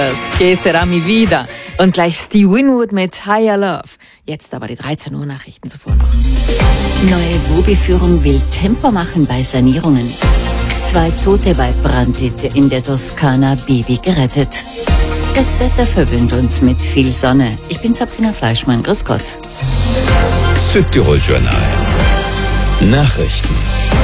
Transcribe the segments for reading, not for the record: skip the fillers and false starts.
Que será mi vida? Und gleich Steve Winwood mit Higher Love. Jetzt aber die 13 Uhr Nachrichten zuvor noch. Neue WOBI-Führung will Tempo machen bei Sanierungen. 2 Tote bei Brand in der Toskana, Baby gerettet. Das Wetter verwöhnt uns mit viel Sonne. Ich bin Sabrina Fleischmann, grüß Gott. Südtirol Journal. Nachrichten.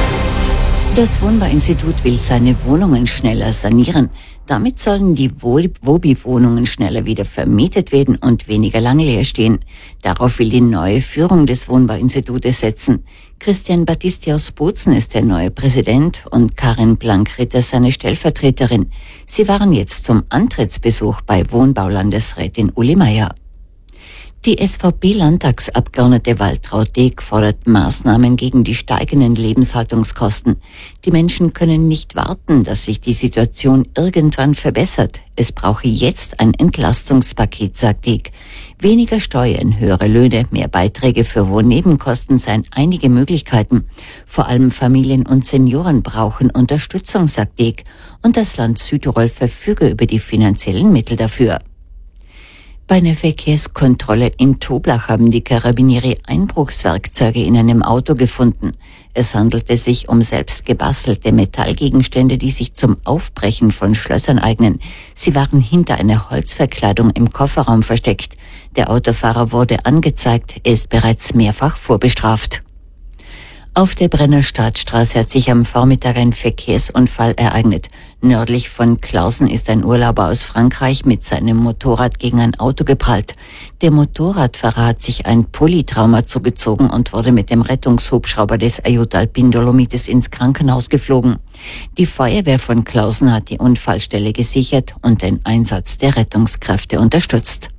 Das Wohnbauinstitut will seine Wohnungen schneller sanieren. Damit sollen die WOBI-Wohnungen schneller wieder vermietet werden und weniger lang leer stehen. Darauf will die neue Führung des Wohnbauinstitutes setzen. Christian Battisti aus Bozen ist der neue Präsident und Karin Blank-Ritter seine Stellvertreterin. Sie waren jetzt zum Antrittsbesuch bei Wohnbaulandesrätin Uli Meier. Die SVP-Landtagsabgeordnete Waltraud Deeg fordert Maßnahmen gegen die steigenden Lebenshaltungskosten. Die Menschen können nicht warten, dass sich die Situation irgendwann verbessert. Es brauche jetzt ein Entlastungspaket, sagt Deeg. Weniger Steuern, höhere Löhne, mehr Beiträge für Wohnnebenkosten seien einige Möglichkeiten. Vor allem Familien und Senioren brauchen Unterstützung, sagt Deeg. Und das Land Südtirol verfüge über die finanziellen Mittel dafür. Bei einer Verkehrskontrolle in Toblach haben die Karabinieri Einbruchswerkzeuge in einem Auto gefunden. Es handelte sich um selbst gebastelte Metallgegenstände, die sich zum Aufbrechen von Schlössern eignen. Sie waren hinter einer Holzverkleidung im Kofferraum versteckt. Der Autofahrer wurde angezeigt, er ist bereits mehrfach vorbestraft. Auf der Brenner Staatsstraße hat sich am Vormittag ein Verkehrsunfall ereignet. Nördlich von Clausen ist ein Urlauber aus Frankreich mit seinem Motorrad gegen ein Auto geprallt. Der Motorradfahrer hat sich ein Polytrauma zugezogen und wurde mit dem Rettungshubschrauber des Aiut Alpin Dolomites ins Krankenhaus geflogen. Die Feuerwehr von Clausen hat die Unfallstelle gesichert und den Einsatz der Rettungskräfte unterstützt.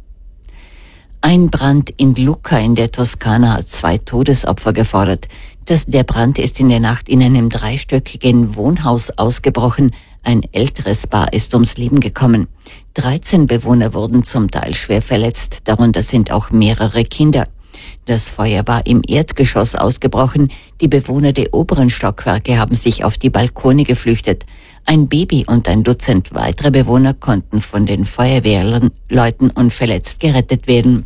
Ein Brand in Lucca in der Toskana hat 2 Todesopfer gefordert. Der Brand ist in der Nacht in einem 3-stöckigen Wohnhaus ausgebrochen. Ein älteres Paar ist ums Leben gekommen. 13 Bewohner wurden zum Teil schwer verletzt, darunter sind auch mehrere Kinder. Das Feuer war im Erdgeschoss ausgebrochen. Die Bewohner der oberen Stockwerke haben sich auf die Balkone geflüchtet. Ein Baby und ein Dutzend weitere Bewohner konnten von den Feuerwehrleuten unverletzt gerettet werden.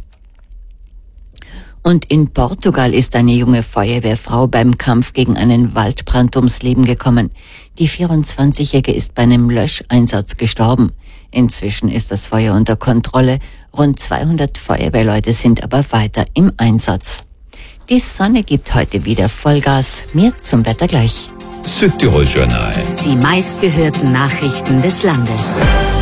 Und in Portugal ist eine junge Feuerwehrfrau beim Kampf gegen einen Waldbrand ums Leben gekommen. Die 24-Jährige ist bei einem Löscheinsatz gestorben. Inzwischen ist das Feuer unter Kontrolle. Rund 200 Feuerwehrleute sind aber weiter im Einsatz. Die Sonne gibt heute wieder Vollgas. Mehr zum Wetter gleich. Südtirol Journal. Die meistgehörten Nachrichten des Landes.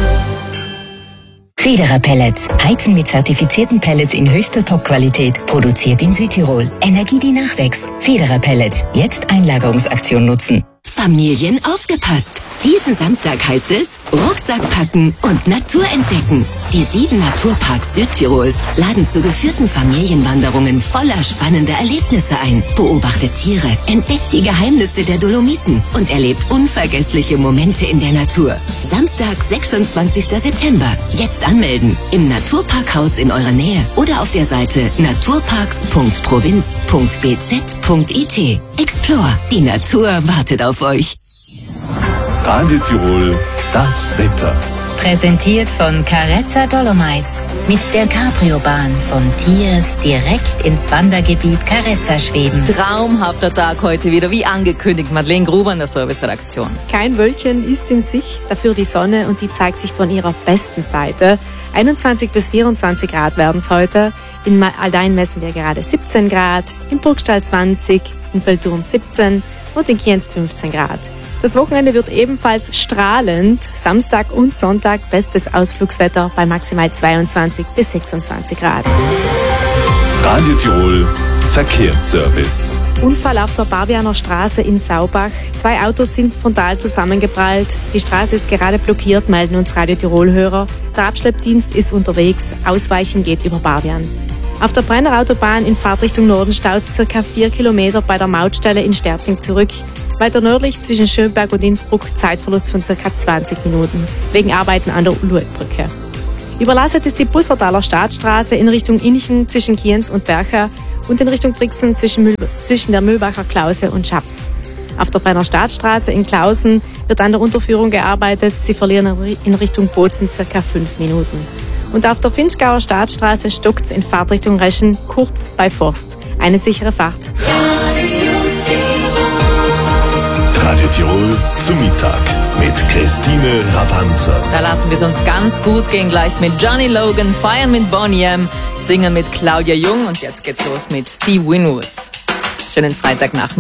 Federer Pellets. Heizen mit zertifizierten Pellets in höchster Top-Qualität. Produziert in Südtirol. Energie, die nachwächst. Federer Pellets. Jetzt Einlagerungsaktion nutzen. Familien aufgepasst! Diesen Samstag heißt es Rucksack packen und Natur entdecken. Die 7 Naturparks Südtirols laden zu geführten Familienwanderungen voller spannender Erlebnisse ein. Beobachtet Tiere, entdeckt die Geheimnisse der Dolomiten und erlebt unvergessliche Momente in der Natur. Samstag, 26. September. Jetzt anmelden. Im Naturparkhaus in eurer Nähe oder auf der Seite naturparks.provinz.bz.it. Explore. Die Natur wartet auf euch. Radio Tirol, das Wetter. Präsentiert von Carezza Dolomites. Mit der Cabrio-Bahn von Tiers direkt ins Wandergebiet Carezza schweben. Traumhafter Tag heute wieder, wie angekündigt. Madeleine Gruber in der Serviceredaktion. Kein Wölkchen ist in Sicht, dafür die Sonne und die zeigt sich von ihrer besten Seite. 21 bis 24 Grad werden es heute. In Aldein messen wir gerade 17 Grad, in Burgstall 20, in Velturn 17 und in Kienz 15 Grad. Das Wochenende wird ebenfalls strahlend. Samstag und Sonntag bestes Ausflugswetter bei maximal 22 bis 26 Grad. Radio Tirol, Verkehrsservice. Unfall auf der Barbianer Straße in Saubach. 2 Autos sind frontal zusammengeprallt. Die Straße ist gerade blockiert, melden uns Radio Tirol-Hörer. Der Abschleppdienst ist unterwegs. Ausweichen geht über Barbian. Auf der Brenner Autobahn in Fahrtrichtung Norden staut es ca. 4 Kilometer bei der Mautstelle in Sterzing zurück. Weiter nördlich zwischen Schönberg und Innsbruck Zeitverlust von ca. 20 Minuten, wegen Arbeiten an der Luetbrücke. Überlastet ist die Bussertaler Staatsstraße in Richtung Inchen zwischen Kienz und Bercha und in Richtung Brixen zwischen der Mühlbacher Klause und Schaps. Auf der Brenner Staatsstraße in Klausen wird an der Unterführung gearbeitet. Sie verlieren in Richtung Bozen ca. 5 Minuten. Und auf der Finchgauer Staatsstraße stockt es in Fahrtrichtung Reschen, kurz bei Forst. Eine sichere Fahrt. Radio Tirol zum Mittag mit Christine Rapanzer. Da lassen wir es uns ganz gut gehen, gleich mit Johnny Logan, feiern mit Boney M, singen mit Claudia Jung und jetzt geht's los mit Steve Winwood. Schönen Freitagnachmittag.